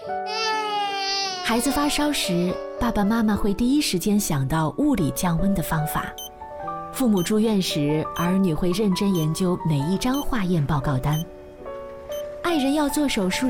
孩子发烧时，爸爸妈妈会第一时间想到物理降温的方法。父母住院时，儿女会认真研究每一张化验报告单。爱人要做手术